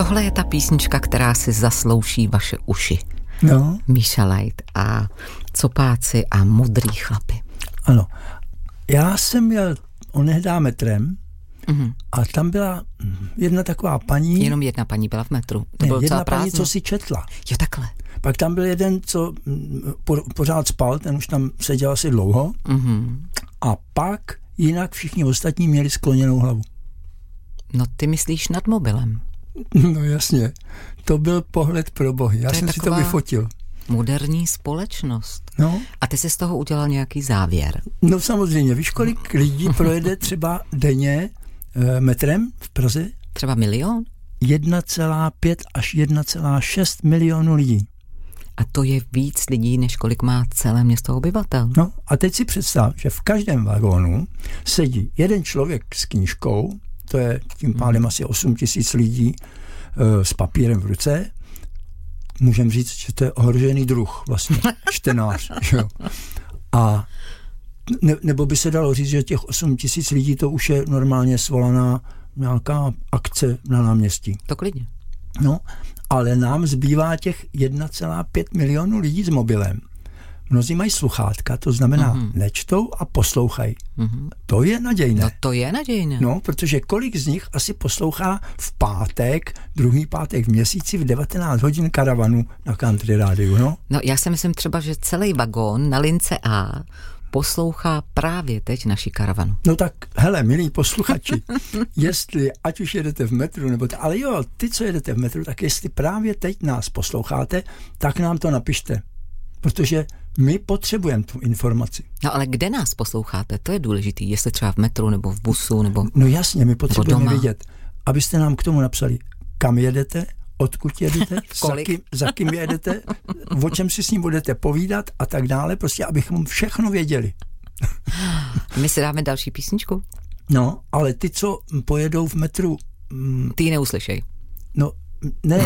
Tohle je ta písnička, která si zaslouží vaše uši. No. Míša Light a Copáci a Modrý chlapy. Ano. Já jsem jel onehdá metrem a tam byla jedna taková paní. Jenom jedna paní byla v metru. To bylo jedna prázdno. paní, co si četla. Jo, takhle. Pak tam byl jeden, co pořád spal, ten už tam seděl asi dlouho. A pak jinak všichni ostatní měli skloněnou hlavu. No ty myslíš nad mobilem. No jasně, to byl pohled pro bohy. Já jsem si to vyfotil. Moderní společnost. No. A ty jsi z toho udělal nějaký závěr? No samozřejmě, víš, kolik lidí projede třeba denně metrem v Praze? Třeba 1 milion? 1,5 až 1,6 milionu lidí. A to je víc lidí, než kolik má celé město obyvatel. No a teď si představ, že v každém vagónu sedí jeden člověk s knížkou, to je tím pádem asi 8 000 lidí s papírem v ruce. Můžeme říct, že to je ohrožený druh, vlastně, čtenář. Jo. A nebo by se dalo říct, že těch 8 000 lidí to už je normálně svolaná nějaká akce na náměstí. To klidně. No, ale nám zbývá těch 1,5 milionu lidí s mobilem. Mnozí mají sluchátka, to znamená nečtou a poslouchají. To je nadějné. No to je nadějné. No, protože kolik z nich asi poslouchá v pátek, druhý pátek v měsíci v 19 hodin karavanu na Country rádiu, no? No já si myslím třeba, že celý vagón na lince A poslouchá právě teď naši karavanu. No tak, hele, milí posluchači, jestli, ať už jedete v metru, nebo ale jo, ty, co jedete v metru, tak jestli právě teď nás posloucháte, tak nám to napište. Protože my potřebujeme tu informaci. No ale kde nás posloucháte? To je důležitý. Jestli třeba v metru, nebo v busu, nebo no jasně, my potřebujeme vědět, abyste nám k tomu napsali, kam jedete, odkud jedete, za kým jedete, o čem si s ním budete povídat a tak dále, prostě abychom všechno věděli. My si dáme další písničku? No, ale ty, co pojedou v metru... Ty ji neuslyšej. No, ne,